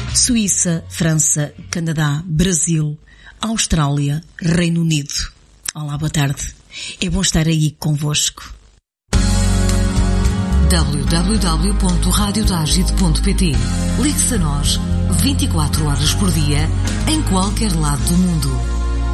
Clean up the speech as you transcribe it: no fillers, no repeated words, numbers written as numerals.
Suíça, França, Canadá, Brasil, Austrália, Reino Unido. Olá, boa tarde. É bom estar aí convosco. www.radiotagide.pt. Ligue-se a nós 24 horas por dia, em qualquer lado do mundo.